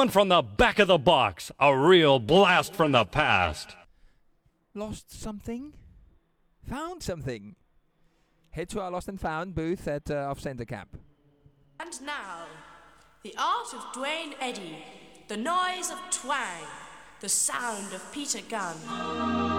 One from the back of the box. A real blast from the past. Lost something? Found something? Head to our Lost and Found booth at Off Center Cap. And now, the art of Dwayne Eddy, the noise of twang, the sound of Peter Gunn.